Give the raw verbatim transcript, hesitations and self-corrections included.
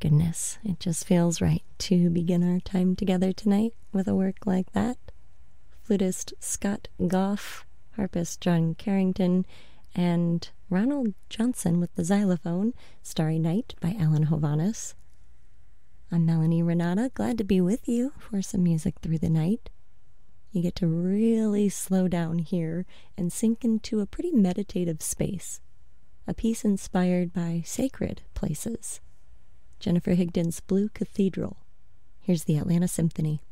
Goodness, it just feels right to begin our time together tonight with a work like that. Flutist Scott Goff, harpist John Carrington, and Ronald Johnson with the xylophone, Starry Night by Alan Hovhaness. I'm Melanie Renata, glad to be with you for some music through the night. You get to really slow down here and sink into a pretty meditative space, a piece inspired by sacred places. Jennifer Higdon's Blue Cathedral. Here's the Atlanta Symphony.